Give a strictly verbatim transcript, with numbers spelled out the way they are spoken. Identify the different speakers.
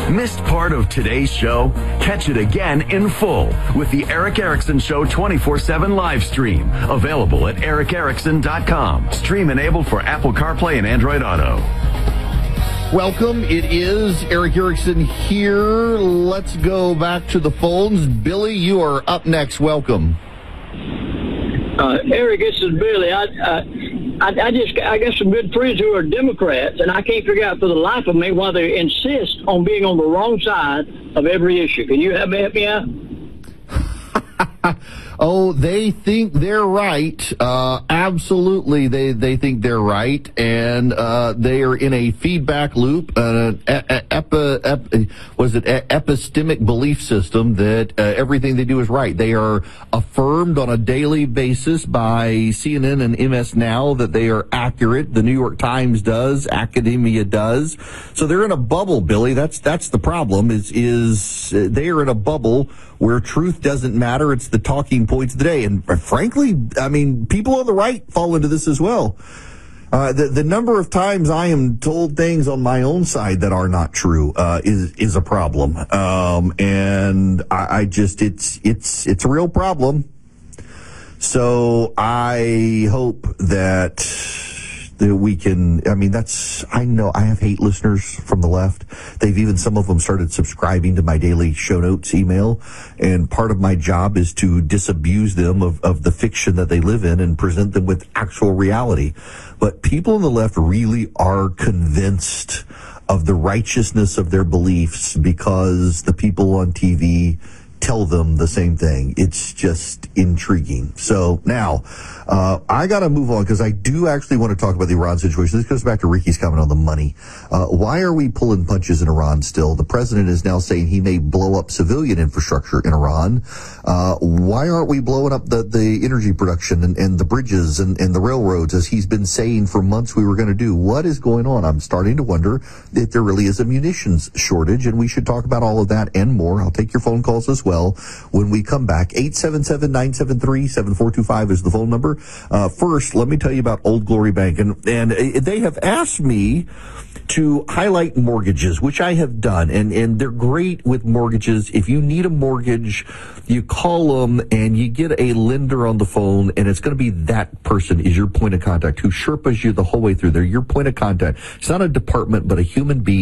Speaker 1: Missed part of today's show? Catch it again in full with the Eric Erickson Show twenty-four seven live stream. Available at eric erickson dot com. Stream enabled for Apple CarPlay and Android Auto.
Speaker 2: Welcome. It is Eric Erickson here. Let's go back to the phones. Billy, you are up next. Welcome.
Speaker 3: Uh, Eric, this is Billy. I, uh, I, I just I got some good friends who are Democrats, and I can't figure out for the life of me why they insist on being on the wrong side of every issue. Can you help me, help me out?
Speaker 2: Oh, they think they're right. Uh, absolutely, they they think they're right, and uh, they are in a feedback loop, uh, epi, epi, was it epistemic belief system that uh, everything they do is right. They are affirmed on a daily basis by C N N and M S Now that they are accurate. The New York Times does, academia does. So they're in a bubble, Billy. That's that's the problem. Is is they are in a bubble where truth doesn't matter. It's the talking points of the day. And frankly, I mean, people on the right fall into this as well. Uh, the, the number of times I am told things on my own side that are not true, uh, is, is a problem. Um, and I, I just, it's, it's, it's a real problem. So I hope that, that we can, I mean, that's, I know I have hate listeners from the left. They've even, some of them started subscribing to my daily show notes email. And part of my job is to disabuse them of, of the fiction that they live in and present them with actual reality. But people on the left really are convinced of the righteousness of their beliefs because the people on T V tell them the same thing. It's just intriguing. So now, uh, I gotta move on because I do actually want to talk about the Iran situation. This goes back to Ricky's comment on the money. Uh, why are we pulling punches in Iran still? The president is now saying he may blow up civilian infrastructure in Iran. Uh, why aren't we blowing up the, the energy production and, and the bridges and, and the railroads as he's been saying for months we were going to do? What is going on? I'm starting to wonder if there really is a munitions shortage, and we should talk about all of that and more. I'll take your phone calls as well when we come back. Eight seven seven, nine seven three, seven four two five is the phone number. Uh, first, let me tell you about Old Glory Bank. And, and they have asked me to highlight mortgages, which I have done. And, and they're great with mortgages. If you need a mortgage, you call them and you get a lender on the phone, and it's going to be that person is your point of contact who Sherpas you the whole way through. They're your point of contact. It's not a department, but a human being.